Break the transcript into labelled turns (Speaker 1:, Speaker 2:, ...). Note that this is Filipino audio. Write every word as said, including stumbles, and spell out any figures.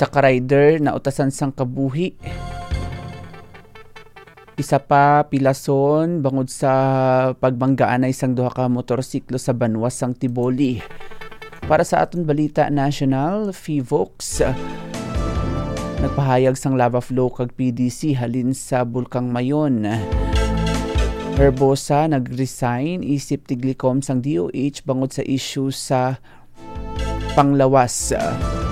Speaker 1: Usa ka rider na utasan sang kabuhi. Isa pa pilason bangod sa pagbanggaan na isang duha ka motorsiklo sa Banwas sang Tiboli. Para sa aton balita national, Fivox nagpahayag sang lava flow kag P D C halin sa Bulkang Mayon. Herbosa nag-resign isip tiglikom sang D O H bangod sa issue sa panglawas.